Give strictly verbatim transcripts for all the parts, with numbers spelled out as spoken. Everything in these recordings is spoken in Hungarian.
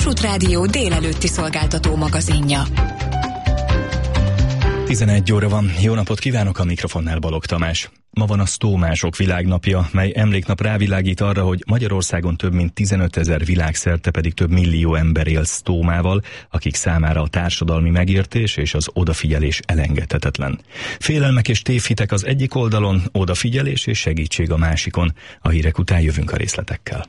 Kossuth Rádió délelőtti szolgáltató magazinja. tizenegy óra van. Jó napot kívánok, a mikrofonnál Balogh Tamás. Ma van a sztómások világnapja, mely emléknap rávilágít arra, hogy Magyarországon több mint tizenötezer, világszerte pedig több millió ember él sztómával, akik számára a társadalmi megértés és az odafigyelés elengedhetetlen. Félelmek és tévhitek az egyik oldalon, odafigyelés és segítség a másikon. A hírek után jövünk a részletekkel.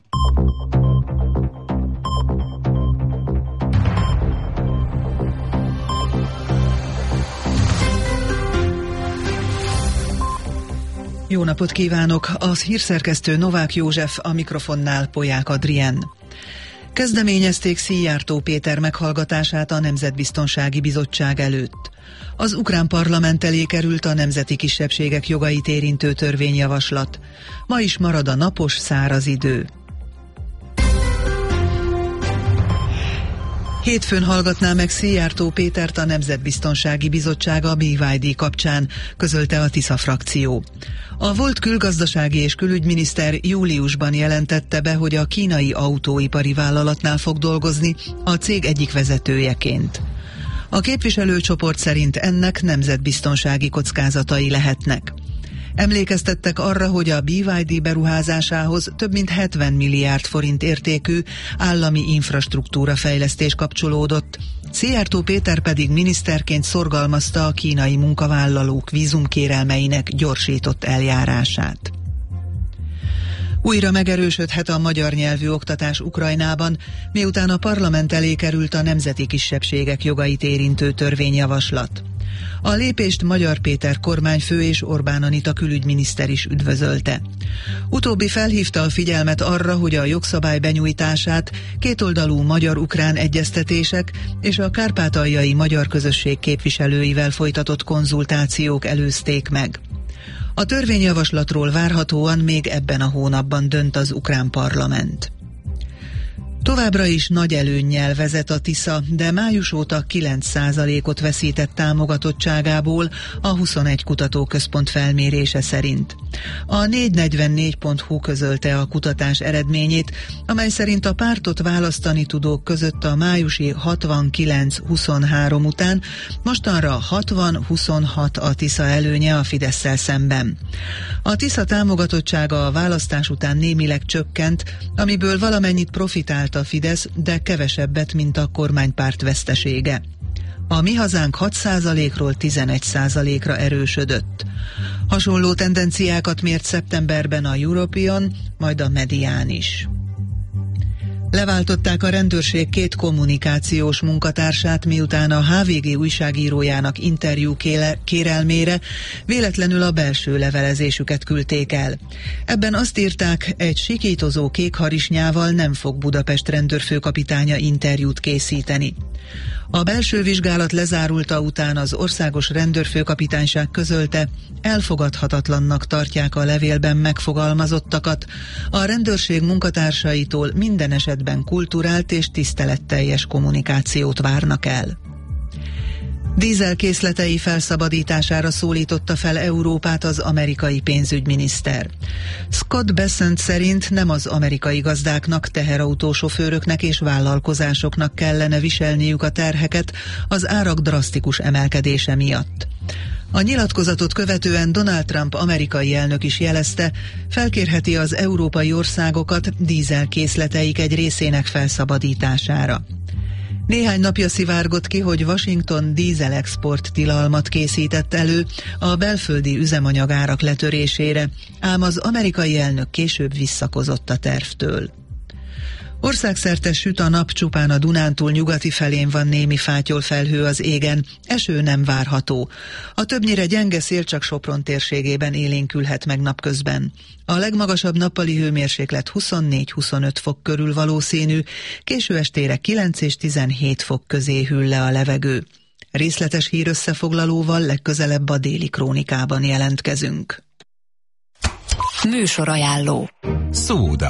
Jó napot kívánok! Az hírszerkesztő Novák József, a mikrofonnál Polyák Adrien. Kezdeményezték Szijjártó Péter meghallgatását a Nemzetbiztonsági Bizottság előtt. Az ukrán parlament elé került a nemzeti kisebbségek jogait érintő törvényjavaslat. Ma is marad a napos, száraz idő. Hétfőn hallgatná meg Szijjártó Pétert a Nemzetbiztonsági Bizottság a bé vé dé kapcsán, közölte a Tisza frakció. A volt külgazdasági és külügyminiszter júliusban jelentette be, hogy a kínai autóipari vállalatnál fog dolgozni, a cég egyik vezetőjeként. A képviselőcsoport szerint ennek nemzetbiztonsági kockázatai lehetnek. Emlékeztettek arra, hogy a bé vé dé beruházásához több mint hetven milliárd forint értékű állami infrastruktúra fejlesztés kapcsolódott. Szijjártó Péter pedig miniszterként szorgalmazta a kínai munkavállalók vízumkérelmeinek gyorsított eljárását. Újra megerősödhet a magyar nyelvű oktatás Ukrajnában, miután a parlament elé került a nemzeti kisebbségek jogait érintő törvényjavaslat. A lépést Magyar Péter kormányfő és Orbán Anita külügyminiszter is üdvözölte. Utóbbi felhívta a figyelmet arra, hogy a jogszabály benyújtását kétoldalú magyar-ukrán egyeztetések és a kárpátaljai magyar közösség képviselőivel folytatott konzultációk előzték meg. A törvényjavaslatról várhatóan még ebben a hónapban dönt az ukrán parlament. Továbbra is nagy előnnyel vezet a Tisza, de május óta kilenc százalékot veszített támogatottságából a huszonegy kutatóközpont felmérése szerint. A négyszáznegyvennégy pont hu közölte a kutatás eredményét, amely szerint a pártot választani tudók között a májusi hatvankilenc huszonhárom után mostanra hatvan huszonhat a Tisza előnye a Fidesszel szemben. A Tisza támogatottsága a választás után némileg csökkent, amiből valamennyit profitált a Fidesz, de kevesebbet, mint a kormánypárt vesztesége. A Mi Hazánk hat százalékról tizenegy százalékra erősödött. Hasonló tendenciákat mért szeptemberben a Europeon, majd a Medián is. Leváltották a rendőrség két kommunikációs munkatársát, miután a há vé gé újságírójának interjú kérelmére véletlenül a belső levelezésüket küldték el. Ebben azt írták, egy sikítozó kékharisnyával nem fog Budapest rendőrfőkapitánya interjút készíteni. A belső vizsgálat lezárulta után az országos rendőrfőkapitányság közölte, elfogadhatatlannak tartják a levélben megfogalmazottakat, a rendőrség munkatársaitól minden esetben kulturált és tiszteletteljes kommunikációt várnak el. Dízelkészletei felszabadítására szólította fel Európát az amerikai pénzügyminiszter. Scott Bessent szerint nem az amerikai gazdáknak, teherautósofőröknek és vállalkozásoknak kellene viselniük a terheket az árak drasztikus emelkedése miatt. A nyilatkozatot követően Donald Trump amerikai elnök is jelezte, felkérheti az európai országokat dízelkészleteik egy részének felszabadítására. Néhány napja szivárgott ki, hogy Washington dízelexport tilalmat készített elő a belföldi üzemanyagárak letörésére, ám az amerikai elnök később visszakozott a tervtől. Országszerte süt a nap, csupán a Dunántúl nyugati felén van némi fátyolfelhő az égen, eső nem várható. A többnyire gyenge szél csak Sopron térségében élénkülhet meg napközben. A legmagasabb nappali hőmérséklet huszonnégy-huszonöt fok körül valószínű, késő estére kilenc és tizenhét fok közé hűl le a levegő. Részletes hírösszefoglalóval legközelebb a Déli Krónikában jelentkezünk. Műsorajánló. Szóda.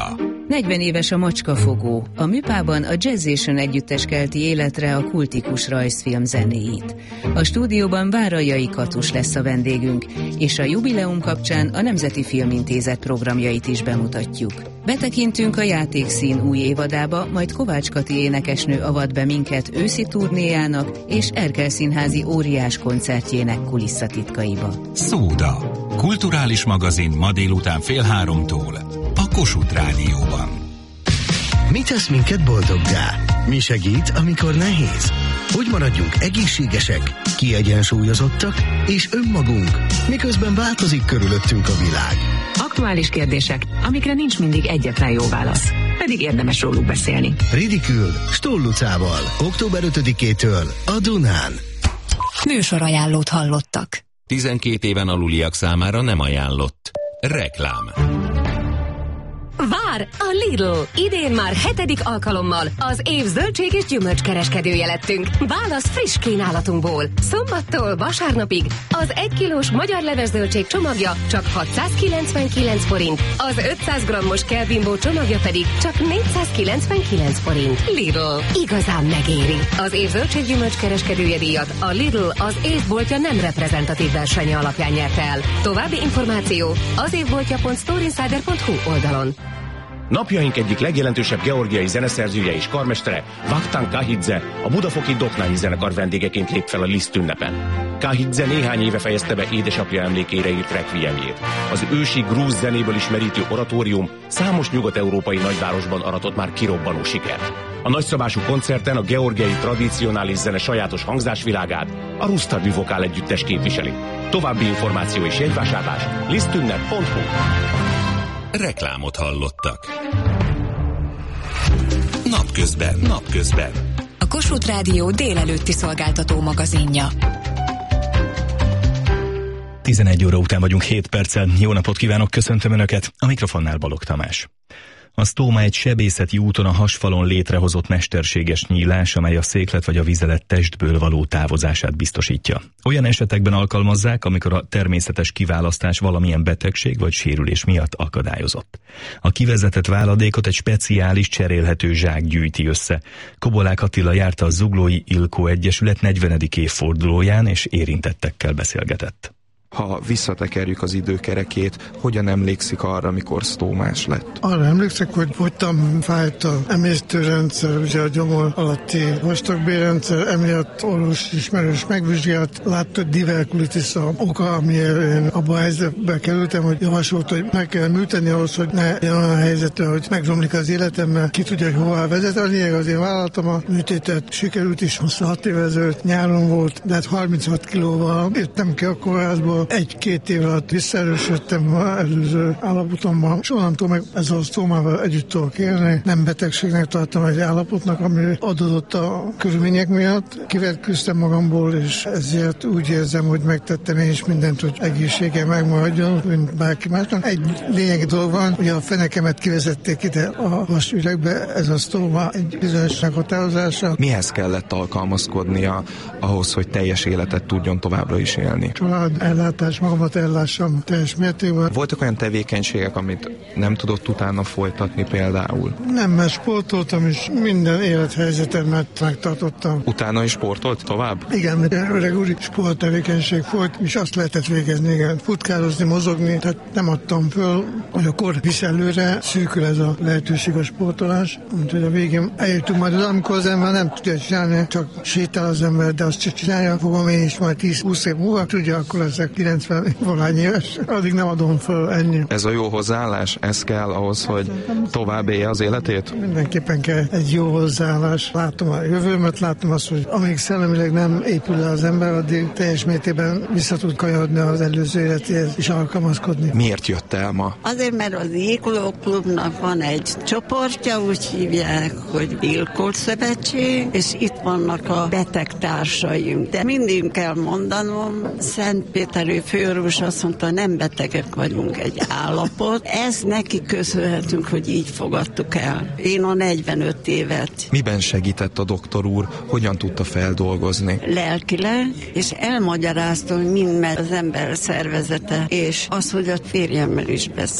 negyven éves a Macskafogó. A Műpában a Jazzation együttes kelti életre a kultikus rajzfilm zenéit. A stúdióban Várajai Katus lesz a vendégünk, és a jubileum kapcsán a Nemzeti Filmintézet programjait is bemutatjuk. Betekintünk a Játékszín új évadába, majd Kovács Kati énekesnő avat be minket őszi turnéjának és Erkel Színházi óriás koncertjének kulisszatitkaiba. Szóda. Kulturális magazin ma délután fél háromtól a Kossuth Rádióban. Mi tesz minket boldoggá? Mi segít, amikor nehéz? Hogy maradjunk egészségesek, kiegyensúlyozottak és önmagunk, miközben változik körülöttünk a világ? Aktuális kérdések, amikre nincs mindig egyetlen jó válasz, pedig érdemes róluk beszélni. Ridikül Stoll Lucával, október ötödikétől a Dunán. Műsorajánlót hallottak. tizenkét éven aluliak számára nem ajánlott. Reklám. Vár a Lidl! Idén már hetedik alkalommal az év zöldség és gyümölcskereskedője lettünk. Válasz friss kínálatunkból. Szombattól vasárnapig az egy kilós magyar leves zöldség csomagja csak hatszázkilencvenkilenc forint, az ötszáz grammos Kelbimbó csomagja pedig csak négyszázkilencvenkilenc forint. Lidl. Igazán megéri. Az év zöldség gyümölcskereskedője díjat a Lidl az évboltja nem reprezentatív versenye alapján nyerte el. További információ az évboltja pont storeinsider pont hu oldalon. Napjaink egyik legjelentősebb georgiai zeneszerzője és karmestere, Vakhtang Kahidze, a budafoki Doknányi zenekar vendégeként lép fel a Liszt ünnepen. Kahidze néhány éve fejezte be édesapja emlékére írt rekviemjét. Az ősi grúz zenéből ismerítő oratórium számos nyugat-európai nagyvárosban aratott már kirobbanó sikert. A nagyszabású koncerten a georgiai tradicionális zene sajátos hangzásvilágát a Rusztavi Vokál együttes képviseli. További információ és jegyvásárlás lisztünnep pont hu. Reklámot hallottak. Napközben, napközben. A Kossuth Rádió délelőtti szolgáltató magazinja. tizenegy óra után vagyunk hét perccel. Jó napot kívánok, köszöntöm Önöket. A mikrofonnál Balogh Tamás. A sztóma egy sebészeti úton a hasfalon létrehozott mesterséges nyílás, amely a széklet vagy a vizelet testből való távozását biztosítja. Olyan esetekben alkalmazzák, amikor a természetes kiválasztás valamilyen betegség vagy sérülés miatt akadályozott. A kivezetett váladékot egy speciális cserélhető zsák gyűjti össze. Kobolák Attila járta a Zuglói Ilkó Egyesület negyvenedik évfordulóján, és érintettekkel beszélgetett. Ha visszatekerjük az időkerekét, hogyan emlékszik arra, amikor sztómás lett? Arra emlékszek, hogy fogytam, fájt a emésztőrendszer, ugye a gyomor alatti vastagbélrendszer, emiatt orvos ismerős megvizsgált, látta, hogy diverkulitis a oka, amiért én abban a helyzetbe kerültem, hogy javasolt, hogy meg kell műteni ahhoz, hogy ne jön olyan helyzetre, hogy megromlik az életem, mert ki tudja, hogy hová vezet. A lényeg az, én vállaltam a műtétet, sikerült is, huszonhat éve ezelőtt nyáron volt, de hát harminchat kilóval jöttem ki a kórházból. Egy-két év alatt visszaerősödtem az előző állapotomban, és onnantól meg ezzel a sztómával együtt tudok élni. Nem betegségnek tartom egy állapotnak, ami adódott a körülmények miatt. Kivetköztem magamból, és ezért úgy érzem, hogy megtettem én is mindent, hogy egészségem megmaradjon, mint bárki másnak. Egy lényegi dolog van, ugye a fenekemet kivezették ide a vasüregbe, ez a sztóma egy bizonyos meghatározása. Mihez kellett alkalmazkodnia ahhoz, hogy teljes életet tudjon továbbra is élni? Család, ellátás, magamat ellássam teljes mértékben. Voltak olyan tevékenységek, amit nem tudott utána folytatni például? Nem, mert sportoltam, és minden élethelyzetemet megtartottam. Utána is sportolt tovább? Igen, öreg úri sporttevékenység volt, és azt lehetett végezni, igen. Futkározni, mozogni, tehát nem adtam föl, hogy a kor visz előre, szűkül ez a lehetőség a sportolás, úgyhogy a végén eljutunk majd, amikor az ember nem tudja csinálni, csak sétál az ember, de azt csak csinálja, fogom én is majd tíz-húsz év múlva, tudja, akkor ezek kilencven valány éves, addig nem adom föl, ennyi. Ez a jó hozzáállás, ez kell ahhoz, hogy tovább élje az életét? Mindenképpen kell egy jó hozzáállás. Látom a jövőmet, látom azt, hogy amíg szellemileg nem épül le az ember, addig teljes mértékben vissza tud kanyarodni az előző életéhez és alkalmazkodni. Miért jött el ma? Azért, mert az Ilkó klubnak van egy csoportja, úgy hívják, hogy Ilkó Szövetség, és itt vannak a betegtársaim. De mindig kell mondanom, Szentpéterő főorvos azt mondta, nem betegek vagyunk, egy állapot. Ez neki köszönhetünk, hogy így fogadtuk el. Én a negyvenöt évet. Miben segített a doktor úr? Hogyan tudta feldolgozni? Lelkileg, és elmagyarázta, hogy mind megy az ember szervezete, és az, hogy a férjemmel is beszélt.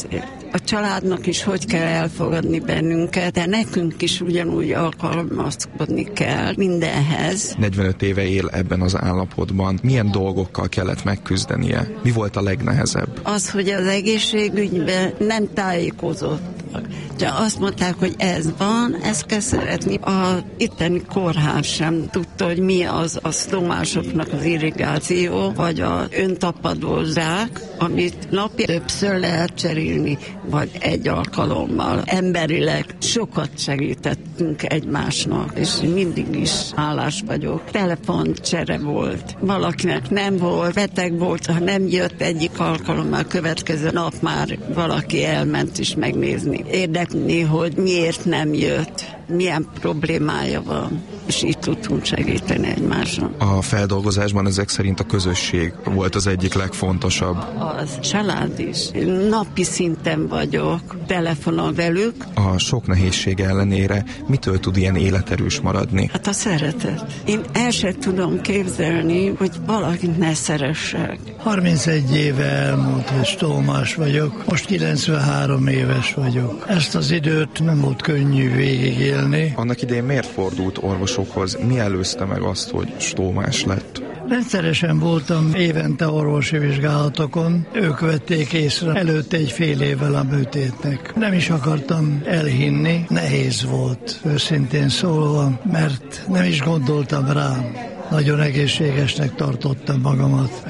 a családnak is hogy kell elfogadni bennünket, de nekünk is ugyanúgy alkalmazkodni kell mindenhez. negyvenöt éve él ebben az állapotban. Milyen dolgokkal kellett megküzdenie? Mi volt a legnehezebb? Az, hogy az egészségügyben nem tájékozottak. Csak azt mondták, hogy ez van, ezt kell szeretni. A itteni kórház sem tudta, hogy mi az a sztomásoknak az irrigáció, vagy a öntapadó zsák, amit napi többször lehet cserélni, vagy egy alkalommal. Emberileg sokat segítettünk egymásnak, és mindig is hálás vagyok. Telefoncsere volt. Valakinek nem volt, beteg volt, ha nem jött egyik alkalommal, következő nap már valaki elment is megnézni. Érdekli, hogy miért nem jött, milyen problémája van, és így tudtunk segíteni egymáson. A feldolgozásban ezek szerint a közösség volt az egyik legfontosabb. Az család is. Napi szinten vagyok, telefonon velük. A sok nehézség ellenére mitől tud ilyen életerős maradni? Hát a szeretet. Én el sem tudom képzelni, hogy valakit ne szeressek. harmincegy éve elmúlt, hogy stómás vagyok. Most kilencvenhárom éves vagyok. Ezt az időt nem volt könnyű végigélni. Annak idején miért fordult orvosokhoz? Mi előzte meg azt, hogy stómás lett? Rendszeresen voltam évente orvosi vizsgálatokon, ők vették észre előtte egy fél évvel a műtétnek. Nem is akartam elhinni, nehéz volt, őszintén szólva, mert nem is gondoltam rám. Nagyon egészségesnek tartottam magamat.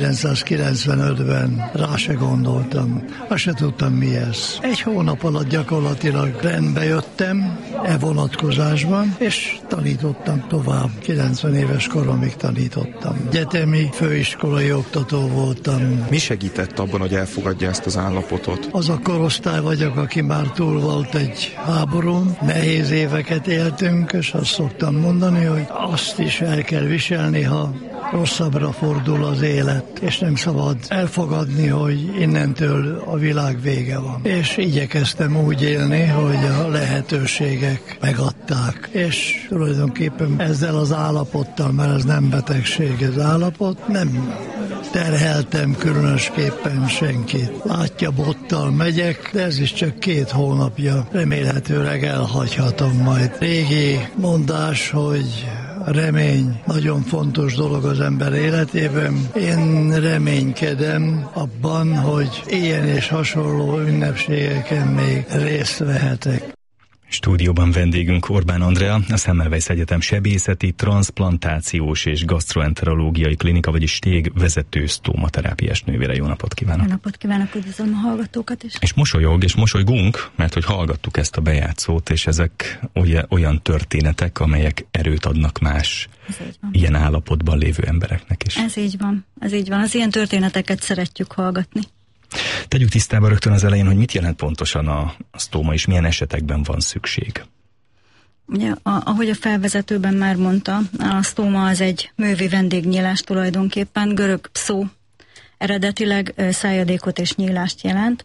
ezerkilencszázkilencvenötben rá se gondoltam. Azt se tudtam, mi ez. Egy hónap alatt gyakorlatilag rendbe jöttem e vonatkozásban, és tanítottam tovább. kilencven éves koromig tanítottam. Egyetemi főiskolai oktató voltam. Mi segített abban, hogy elfogadja ezt az állapotot? Az a korosztály vagyok, aki már túl volt egy háborún. Nehéz éveket éltünk, és azt szoktam mondani, hogy azt is el kell viselni, ha rosszabbra fordul az élet, és nem szabad elfogadni, hogy innentől a világ vége van. És igyekeztem úgy élni, hogy a lehetőségek megadták. És tulajdonképpen ezzel az állapottal, mert ez nem betegség, ez állapot, nem terheltem különösképpen senkit. Látja, bottal megyek, de ez is csak két hónapja. Remélhetőleg elhagyhatom majd. Régi mondás, hogy a remény nagyon fontos dolog az ember életében. Én reménykedem abban, hogy ilyen és hasonló ünnepségeken még részt vehetek. Stúdióban vendégünk Orbán Andrea, a Semmelweis Egyetem sebészeti, transzplantációs és gasztroenterológiai klinika, vagyis stég vezető sztómaterápiás nővére. Jó napot kívánok! Jó napot kívánok, üdvözlöm a hallgatókat is! És mosolyog, és mosolygunk, mert hogy hallgattuk ezt a bejátszót, és ezek olyan, olyan történetek, amelyek erőt adnak más ilyen állapotban lévő embereknek is. Ez így van, ez így van. Az ilyen történeteket szeretjük hallgatni. Tegyük tisztába rögtön az elején, hogy mit jelent pontosan a, a sztóma, és milyen esetekben van szükség. Ugye, a, ahogy a felvezetőben már mondta, a sztóma az egy művi vendégnyílás tulajdonképpen, görög szó, eredetileg szájadékot és nyílást jelent.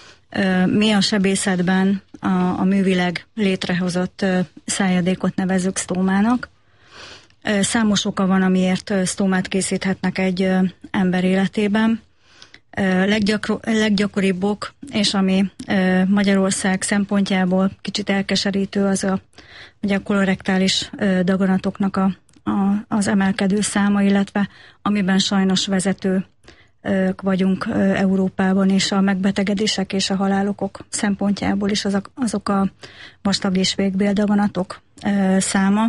Mi a sebészetben a, a művileg létrehozott szájadékot nevezzük sztómának. Számos oka van, amiért sztómát készíthetnek egy ember életében. Leggyakor, leggyakoribbok, és ami e, Magyarország szempontjából kicsit elkeserítő, az a, ugye a kolorektális e, daganatoknak a, a, az emelkedő száma, illetve amiben sajnos vezető e, vagyunk e, Európában, és a megbetegedések és a halálokok szempontjából is azok, azok a vastag és végbéldaganatok e, száma.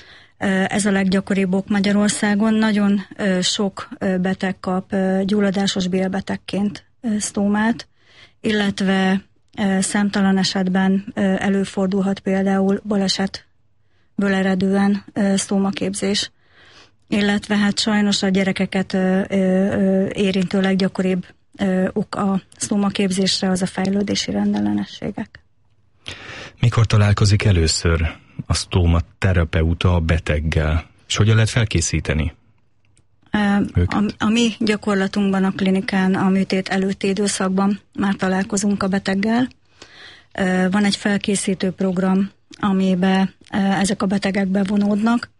Ez a leggyakoribb ok Magyarországon. Nagyon sok beteg kap gyulladásos bélbetegként sztómát, illetve számtalan esetben előfordulhat például balesetből eredően sztómaképzés, illetve hát sajnos a gyerekeket érintő leggyakoribb ok a sztómaképzésre az a fejlődési rendellenességek. Mikor találkozik először a sztómaterapeuta a beteggel, és hogyan lehet felkészíteni őket? A, a mi gyakorlatunkban a klinikán a műtét előtti időszakban már találkozunk a beteggel. Van egy felkészítő program, amiben ezek a betegek bevonódnak,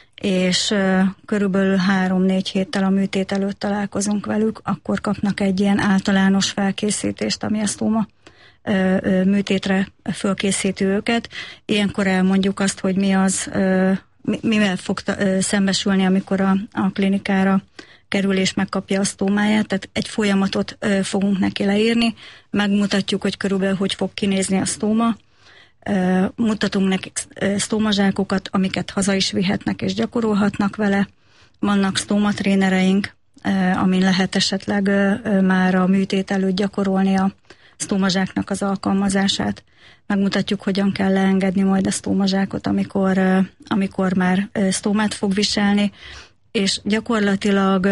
és körülbelül három-négy héttel a műtét előtt találkozunk velük, akkor kapnak egy ilyen általános felkészítést, ami a sztóma műtétre fölkészíti őket. Ilyenkor elmondjuk azt, hogy mi az, mivel fog szembesülni, amikor a, a klinikára kerül és megkapja a sztómáját, tehát egy folyamatot fogunk neki leírni, megmutatjuk, hogy körülbelül hogy fog kinézni a sztóma, mutatunk nekik sztómazsákokat, amiket haza is vihetnek és gyakorolhatnak vele, vannak sztómatrénereink, amin lehet esetleg már a műtét előtt gyakorolni a sztómazsáknak az alkalmazását. Megmutatjuk, hogyan kell leengedni majd a sztómazsákot, amikor, amikor már sztómát fog viselni, és gyakorlatilag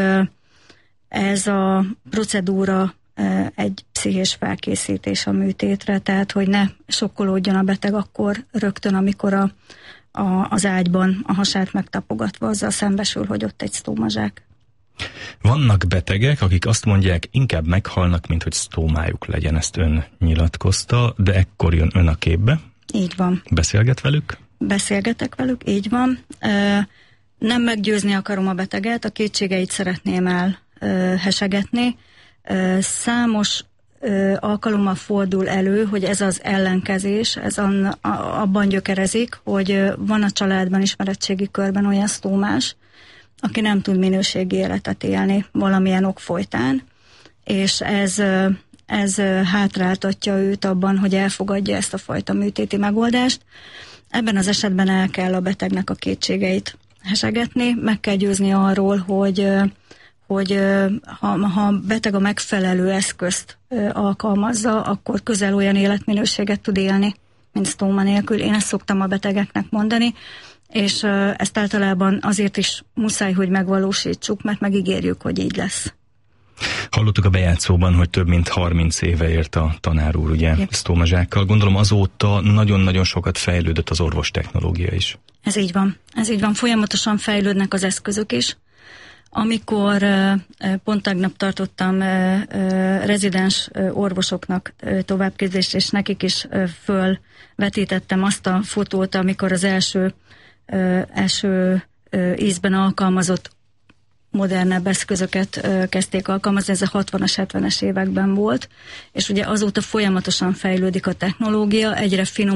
ez a procedúra egy pszichés felkészítés a műtétre, tehát hogy ne sokkolódjon a beteg akkor rögtön, amikor a, a, az ágyban a hasát megtapogatva azzal szembesül, hogy ott egy sztómazsák. Vannak betegek, akik azt mondják, inkább meghalnak, mint hogy sztómájuk legyen, ezt ön nyilatkozta, de ekkor jön ön a képbe. Így van. Beszélget velük? Beszélgetek velük, így van. Nem meggyőzni akarom a beteget, a kétségeit szeretném elhesegetni. Számos alkalommal fordul elő, hogy ez az ellenkezés, ez abban gyökerezik, hogy van a családban, ismeretségi körben olyan sztómás, aki nem tud minőségi életet élni valamilyen ok folytán, és ez, ez hátráltatja őt abban, hogy elfogadja ezt a fajta műtéti megoldást. Ebben az esetben el kell a betegnek a kétségeit hesegetni, meg kell győzni arról, hogy, hogy ha, ha a beteg a megfelelő eszközt alkalmazza, akkor közel olyan életminőséget tud élni, mint sztóma nélkül. Én ezt szoktam a betegeknek mondani, és ezt általában azért is muszáj, hogy megvalósítsuk, mert megígérjük, hogy így lesz. Hallottuk a bejátszóban, hogy több mint harminc éve ért a tanár úr, ugye, yep. sztómazsákkal. Gondolom azóta nagyon-nagyon sokat fejlődött az orvostechnológia is. Ez így van. Ez így van. Folyamatosan fejlődnek az eszközök is. Amikor pont tegnap tartottam rezidens orvosoknak továbbképzést, és nekik is fölvetítettem azt a fotót, amikor az első első ízben alkalmazott modernebb eszközöket kezdték alkalmazni, ez a hatvanas, hetvenes években volt, és ugye azóta folyamatosan fejlődik a technológia, egyre finom